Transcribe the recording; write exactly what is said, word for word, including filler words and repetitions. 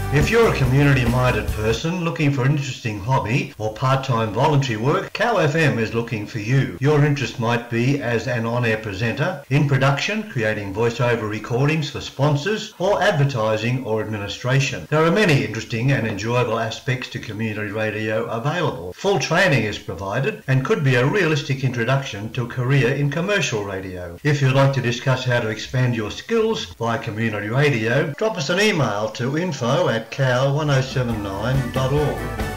If you're a community-minded person looking for an interesting hobby or part-time voluntary work, Cal F M is looking for you. Your interest might be as an on-air presenter, in production, creating voiceover recordings for sponsors, or advertising or administration. There are many interesting and enjoyable aspects to community radio available. Full training is provided and could be a realistic introduction to a career in commercial radio. If you'd like to discuss how to expand your skills via community radio, drop us an email to info at cal ten seventy-nine dot org.